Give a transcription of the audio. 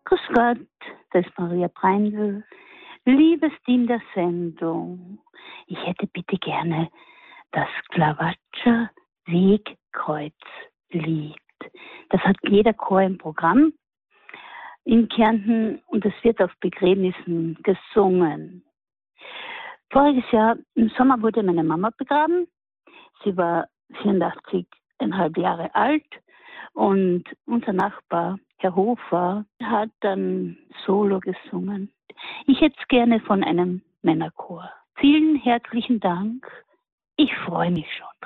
Grüß Gott, das ist Maria Breindl. Liebes Team der Sendung, ich hätte bitte gerne das Glavatscher Wegkreuzlied. Das hat jeder Chor im Programm in Kärnten und es wird auf Begräbnissen gesungen. Voriges Jahr im Sommer wurde meine Mama begraben. Sie war 84,5 Jahre alt und unser Nachbar, Herr Hofer, hat dann Solo gesungen. Ich hätte es gerne von einem Männerchor. Vielen herzlichen Dank. Ich freue mich schon.